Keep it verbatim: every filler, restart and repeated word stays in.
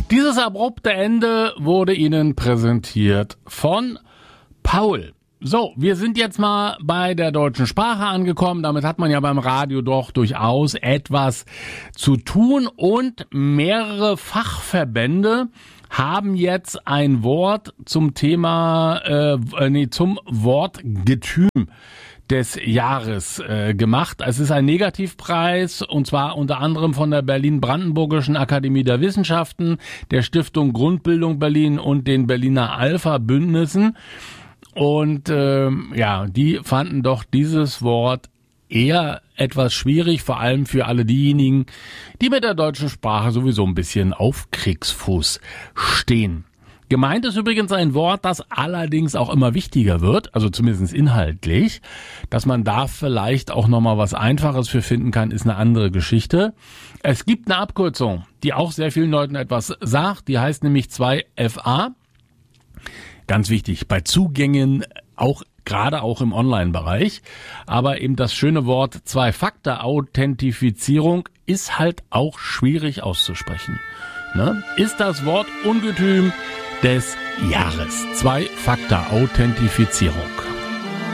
Dieses abrupte Ende wurde Ihnen präsentiert von Paul. So, wir sind jetzt mal bei der deutschen Sprache angekommen. Damit hat man ja beim Radio doch durchaus etwas zu tun. Und mehrere Fachverbände haben jetzt ein Wort zum Thema, äh, nee, zum Wortgetüm des Jahres äh, gemacht. Es ist ein Negativpreis, und zwar unter anderem von der Berlin-Brandenburgischen Akademie der Wissenschaften, der Stiftung Grundbildung Berlin und den Berliner Alpha-Bündnissen. Und äh, ja, die fanden doch dieses Wort eher etwas schwierig, vor allem für alle diejenigen, die mit der deutschen Sprache sowieso ein bisschen auf Kriegsfuß stehen. Gemeint ist übrigens ein Wort, das allerdings auch immer wichtiger wird, also zumindest inhaltlich. Dass man da vielleicht auch nochmal was Einfaches für finden kann, ist eine andere Geschichte. Es gibt eine Abkürzung, die auch sehr vielen Leuten etwas sagt, die heißt nämlich zwei F A. Ganz wichtig, bei Zugängen auch, gerade auch im Online-Bereich. Aber eben das schöne Wort Zwei-Faktor-Authentifizierung ist halt auch schwierig auszusprechen. Ne? Ist das Wort Ungetüm des Jahres. Zwei-Faktor-Authentifizierung.